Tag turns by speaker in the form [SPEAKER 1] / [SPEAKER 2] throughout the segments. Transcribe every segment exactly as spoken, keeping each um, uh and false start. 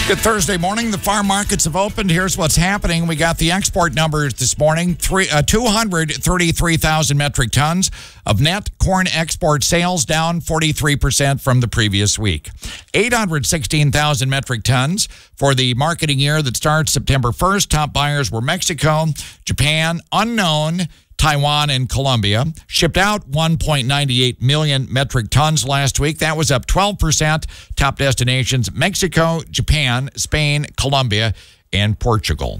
[SPEAKER 1] Good Thursday morning. The farm markets have opened. Here's what's happening. We got the export numbers this morning. Three, uh, two hundred thirty-three thousand metric tons of net corn export sales, down forty-three percent from the previous week. eight hundred sixteen thousand metric tons for the marketing year that starts September first. Top buyers were Mexico, Japan, unknown, Taiwan, and Colombia. Shipped out one point nine eight million metric tons last week. That was up twelve percent. Top destinations, Mexico, Japan, Spain, Colombia, and Portugal.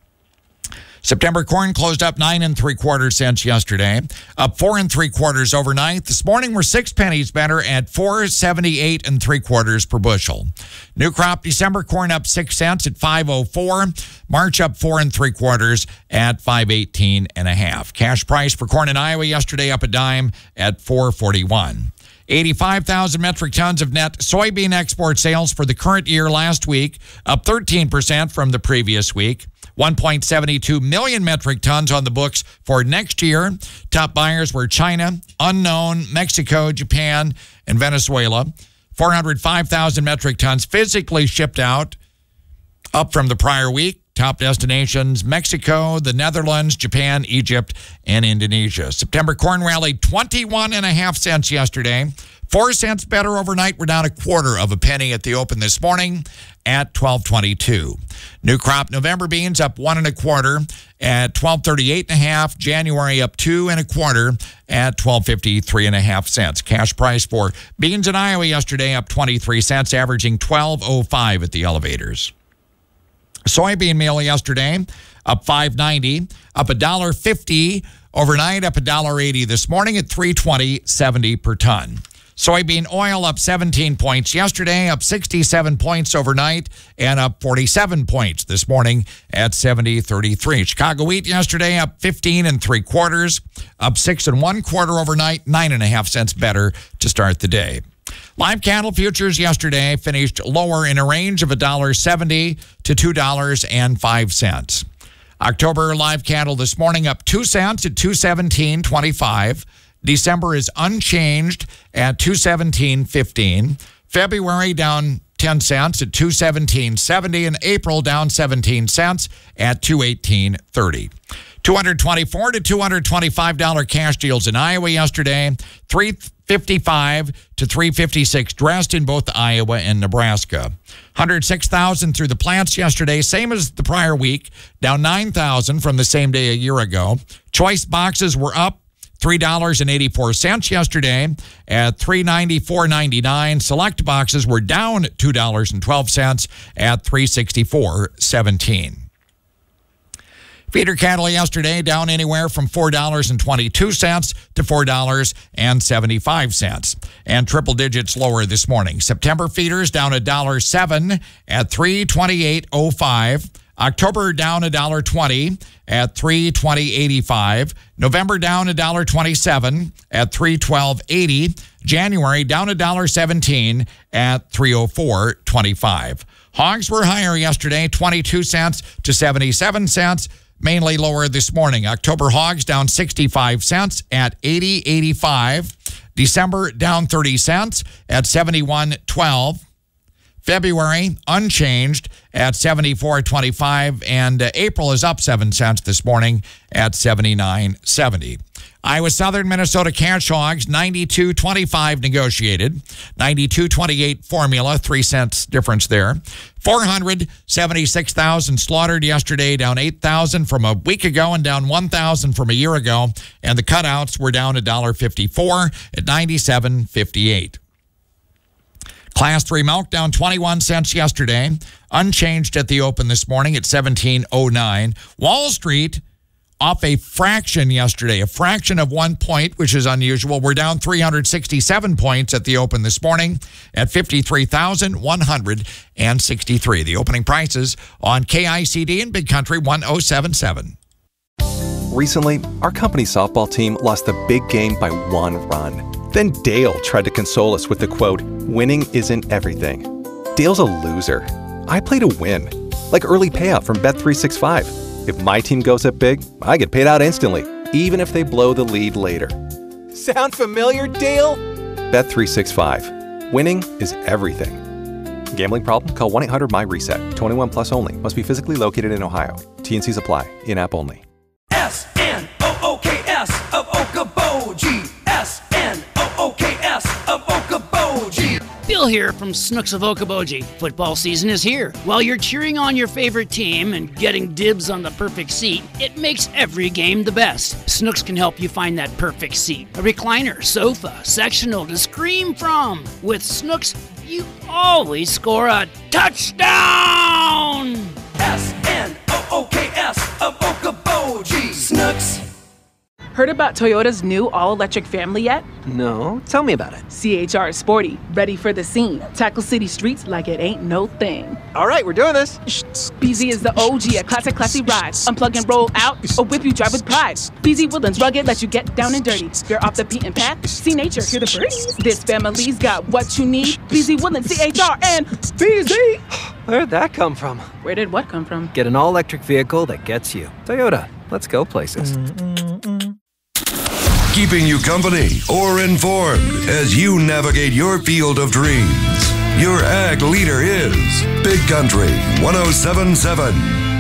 [SPEAKER 1] September corn closed up nine and three quarters cents yesterday, up four and three quarters overnight. This morning we're six pennies better at four seventy-eight and three quarters per bushel. New crop December corn up six cents at five oh four. March up four and three quarters at five eighteen and a half. Cash price for corn in Iowa yesterday up a dime at four forty-one. eighty-five thousand metric tons of net soybean export sales for the current year last week, up thirteen percent from the previous week. one point seven two million metric tons on the books for next year. Top buyers were China, unknown, Mexico, Japan, and Venezuela. four hundred five thousand metric tons physically shipped out, up from the prior week. Top destinations, Mexico, the Netherlands, Japan, Egypt, and Indonesia. September corn rallied twenty-one and a half cents yesterday. Four cents better overnight. We're down a quarter of a penny at the open this morning at twelve twenty-two. New crop November beans up one and a quarter at twelve thirty-eight and a half. January up two and a quarter at twelve fifty-three and a half cents. Cash price for beans in Iowa yesterday up twenty-three cents, averaging twelve oh five at the elevators. Soybean meal yesterday up five ninety, up one dollar fifty overnight, up one dollar eighty this morning at three twenty seventy per ton. Soybean oil up seventeen points yesterday, up sixty-seven points overnight, and up forty-seven points this morning at seventy thirty-three. Chicago wheat yesterday up fifteen and three quarters, up six and one quarter overnight, nine and a half cents better to start the day. Live cattle futures yesterday finished lower in a range of one dollar seventy to two dollars and five cents. October live cattle this morning up two cents at two seventeen twenty-five. December is unchanged at two seventeen fifteen. February down ten cents at two seventeen seventy, and April down seventeen cents at two eighteen thirty. two twenty-four to two twenty-five dollar cash deals in Iowa yesterday. three fifty-five to three fifty-six dressed in both Iowa and Nebraska. one hundred six thousand through the plants yesterday, same as the prior week, down nine thousand from the same day a year ago. Choice boxes were up three dollars and eighty-four cents yesterday at three ninety-four ninety-nine. Select boxes were down two dollars and twelve cents at three sixty-four seventeen. Feeder cattle yesterday down anywhere from four dollars and twenty-two cents to four dollars and seventy-five cents. And triple digits lower this morning. September feeders down one dollar seven at three twenty-eight oh five. October down one dollar twenty at three twenty eighty-five. November down one dollar twenty-seven at three twelve eighty. January down one dollar seventeen at three oh four twenty-five. Hogs were higher yesterday, twenty-two cents to seventy-seven cents. Mainly lower this morning. October hogs down sixty-five cents at eighty eighty-five. December down thirty cents at seventy-one twelve. February unchanged at seventy-four twenty-five, and uh, April is up seven cents this morning at seventy-nine seventy. Iowa Southern Minnesota cash hogs ninety-two twenty-five negotiated, ninety-two twenty-eight formula, three cents difference there. four hundred seventy-six thousand slaughtered yesterday, down eight thousand from a week ago and down one thousand from a year ago, and the cutouts were down one dollar fifty-four at ninety-seven fifty-eight. Class three milk down twenty-one cents yesterday, unchanged at the open this morning at seventeen oh nine. Wall Street off a fraction yesterday, a fraction of one point, which is unusual. We're down three hundred sixty-seven points at the open this morning at fifty-three thousand one hundred sixty-three. The opening prices on K I C D and Big Country one oh seven seven.
[SPEAKER 2] Recently, our company softball team lost the big game by one run. Then Dale tried to console us with the quote, "Winning isn't everything." Dale's a loser. I play to win, like early payout from Bet three sixty-five. If my team goes up big, I get paid out instantly, even if they blow the lead later. Sound familiar, Dale? Bet three sixty-five. Winning is everything. Gambling problem? Call one eight hundred M Y reset. twenty-one plus only. Must be physically located in Ohio. T N Cs apply. In-app only.
[SPEAKER 3] S N O O K S of Okoboji. S N O O K S of Okoboji.
[SPEAKER 4] Bill here from Snooks of Okoboji. Football season is here. While you're cheering on your favorite team and getting dibs on the perfect seat, it makes every game the best. Snooks can help you find that perfect seat. A recliner, sofa, sectional to scream from. With Snooks, you always score a touchdown!
[SPEAKER 3] S N O O K S of Okoboji. Snooks.
[SPEAKER 5] Heard about Toyota's new all-electric family yet?
[SPEAKER 6] No, tell me about it.
[SPEAKER 5] C H R is sporty, ready for the scene. Tackle city streets like it ain't no thing.
[SPEAKER 6] All right, we're doing this.
[SPEAKER 5] B Z is the O G, a classic, classy ride. Unplug and roll out, or whip you drive with pride. B Z Woodlands rugged, let you get down and dirty. You're off the beaten path, see nature, hear the birds. This family's got what you need. B Z Woodlands, C H R, and B Z.
[SPEAKER 6] Where'd that come from?
[SPEAKER 5] Where did what come from?
[SPEAKER 6] Get an all-electric vehicle that gets you. Toyota, let's go places.
[SPEAKER 7] Keeping you company or informed as you navigate your field of dreams. Your ag leader is Big Country one oh seven point seven.